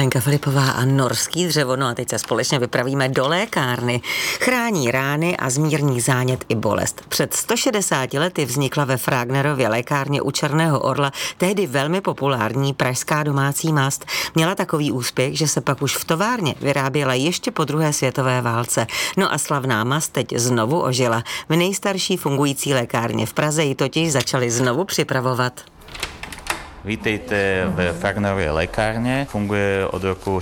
Lenka Filipová a norský dřevo. No a teď se společně vypravíme do lékárny. Chrání rány a zmírní zánět i bolest. Před 160 lety vznikla ve Fragnerově lékárně u Černého orla tehdy velmi populární pražská domácí mast. Měla takový úspěch, že se pak už v továrně vyráběla ještě po druhé světové válce. No a slavná mast teď znovu ožila. V nejstarší fungující lékárně v Praze ji totiž začali znovu připravovat. Vítejte v Fragnerově lékárně. Funguje od roku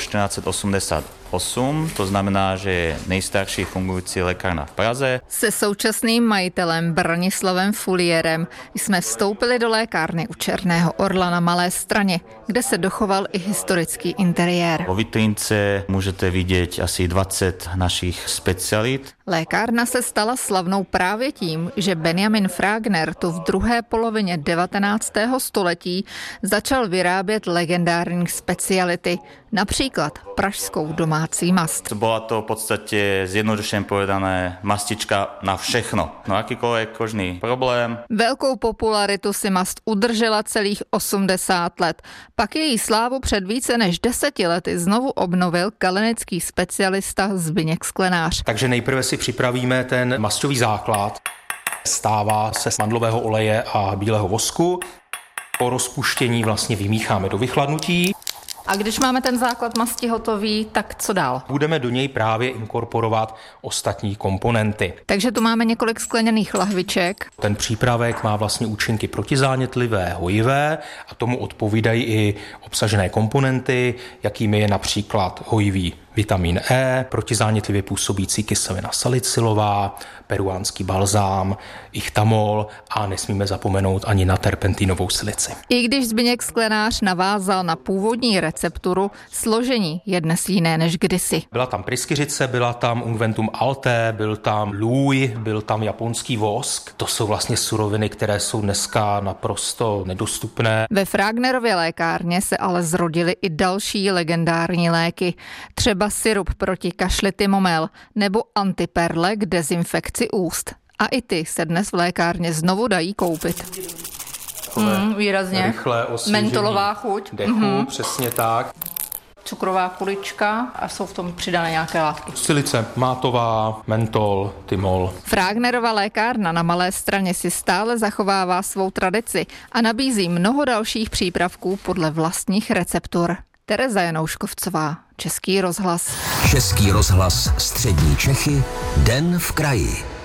1488, to znamená, že je nejstarší fungující lékárna v Praze. Se současným majitelem Branislavem Fulierem jsme vstoupili do lékárny u Černého orla na Malé Straně, kde se dochoval i historický interiér. Po vitrínce můžete vidět asi 20 našich specialit. Lékárna se stala slavnou právě tím, že Benjamin Fragner tu v druhé polovině 19. století začal vyrábět legendární speciality, například pražskou domácí mast. Byla to v podstatě zjednodušeně povedané mastička na všechno. No jakýkoliv kožný problém. Velkou popularitu si mast udržela celých 80 let. Pak její slávu před více než 10 lety znovu obnovil kalenický specialista Zbyněk Sklenář. Takže nejprve si připravíme ten masťový základ. Stává se z mandlového oleje a bílého vosku. Po rozpuštění vlastně vymícháme do vychladnutí. A když máme ten základ masti hotový, tak co dál? Budeme do něj právě inkorporovat ostatní komponenty. Takže tu máme několik skleněných lahviček. Ten přípravek má vlastně účinky protizánětlivé, hojivé a tomu odpovídají i obsažené komponenty, jakými je například hojivý vitamin E, protizánětlivě působící kyselina salicylová, peruánský balzám, ichtamol a nesmíme zapomenout ani na terpentinovou silici. I když Zbyněk Sklenář navázal na původní recepturu, složení je dnes jiné než kdysi. Byla tam pryskyřice, byla tam ungventum alté, byl tam lůj, byl tam japonský vosk. To jsou vlastně suroviny, které jsou dneska naprosto nedostupné. Ve Fragnerově lékárně se ale zrodily i další legendární léky. Třeba sirup proti kašli Tymomel nebo antiperle k dezinfekci úst. A i ty se dnes v lékárně znovu dají koupit. Výrazně. Rychlé osvěžení mentolová chuť. Dechu, přesně tak. Cukrová kulička a jsou v tom přidané nějaké látky. Silice mátová, mentol, tymol. Fragnerova lékárna na Malé Straně si stále zachovává svou tradici a nabízí mnoho dalších přípravků podle vlastních receptur. Tereza Janouškovcová, Český rozhlas. Český rozhlas Střední Čechy, Den v kraji.